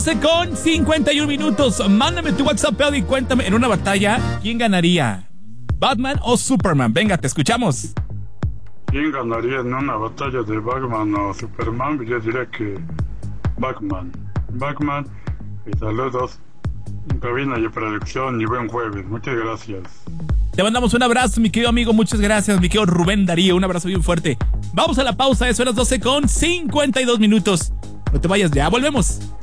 12:51. Mándame tu WhatsApp y cuéntame, en una batalla, ¿quién ganaría? ¿Batman o Superman? Venga, te escuchamos. ¿Quién ganaría en una batalla de Batman o Superman? Yo diría que Batman. Y saludos. Cabina y producción y buen jueves. Muchas gracias. Te mandamos un abrazo, mi querido amigo. Muchas gracias, mi querido Rubén Darío. Un abrazo bien fuerte. Vamos a la pausa. Son las 12:52. No te vayas, ya volvemos.